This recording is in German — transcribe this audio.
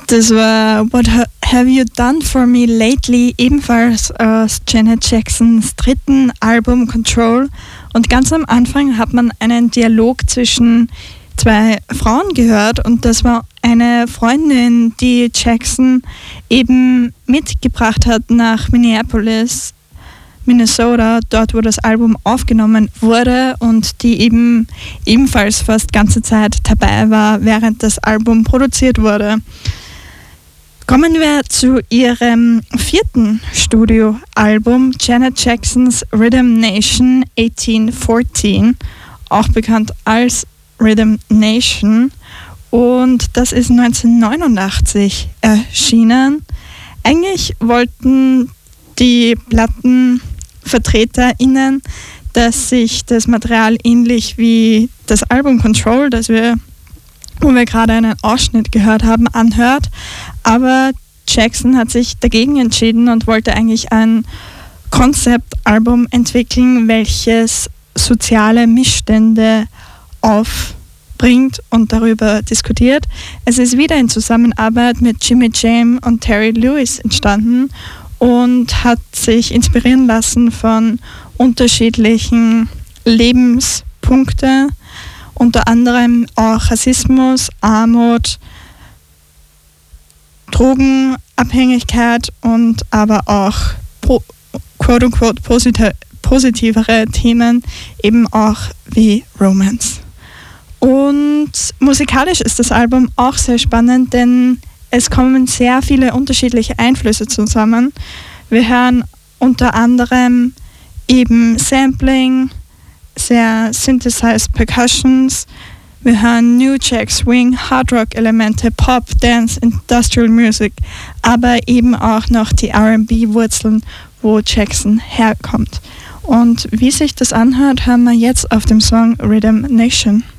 Das war What Have You Done For Me Lately, ebenfalls aus Janet Jacksons dritten Album Control. Und ganz am Anfang hat man einen Dialog zwischen zwei Frauen gehört und das war eine Freundin, die Jackson eben mitgebracht hat nach Minneapolis, Minnesota, dort wo das Album aufgenommen wurde und die eben ebenfalls fast ganze Zeit dabei war, während das Album produziert wurde. Kommen wir zu ihrem vierten Studioalbum, Janet Jacksons Rhythm Nation 1814, auch bekannt als Rhythm Nation, und das ist 1989 erschienen. Eigentlich wollten die PlattenvertreterInnen, dass sich das Material ähnlich wie das Album Control, wo wir gerade einen Ausschnitt gehört haben, anhört. Aber Jackson hat sich dagegen entschieden und wollte eigentlich ein Konzeptalbum entwickeln, welches soziale Missstände aufbringt und darüber diskutiert. Es ist wieder in Zusammenarbeit mit Jimmy Jam und Terry Lewis entstanden und hat sich inspirieren lassen von unterschiedlichen Lebenspunkten, unter anderem auch Rassismus, Armut, Drogenabhängigkeit und aber auch quote-unquote positivere Themen, eben auch wie Romance. Und musikalisch ist das Album auch sehr spannend, denn es kommen sehr viele unterschiedliche Einflüsse zusammen. Wir hören unter anderem eben Sampling, sehr synthesized Percussions. Wir hören New Jack Swing, Hard Rock Elemente, Pop, Dance, Industrial Music, aber eben auch noch die R&B Wurzeln, wo Jackson herkommt. Und wie sich das anhört, hören wir jetzt auf dem Song Rhythm Nation.